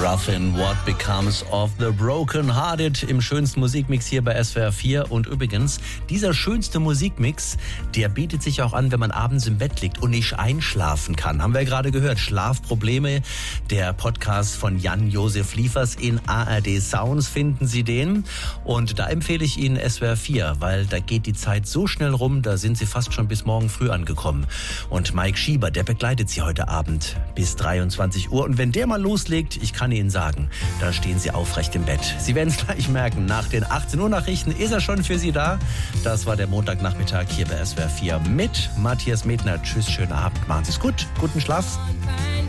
Ruffin, What Becomes of the Broken Hearted im schönsten Musikmix hier bei SWR 4. Und übrigens, dieser schönste Musikmix, der bietet sich auch an, wenn man abends im Bett liegt und nicht einschlafen kann. Haben wir gerade gehört, Schlafprobleme. Der Podcast von Jan-Josef Liefers in ARD Sounds finden Sie den. Und da empfehle ich Ihnen SWR 4, weil da geht die Zeit so schnell rum, da sind Sie fast schon bis morgen früh angekommen. Und Mike Schieber, der begleitet Sie heute Abend bis 23 Uhr. Und wenn der mal loslegt, ich kann Ihnen sagen, da stehen Sie aufrecht im Bett. Sie werden es gleich merken, nach den 18 Uhr Nachrichten ist er schon für Sie da. Das war der Montagnachmittag hier bei SWR 4 mit Matthias Medner. Tschüss, schönen Abend, machen Sie es gut, guten Schlaf.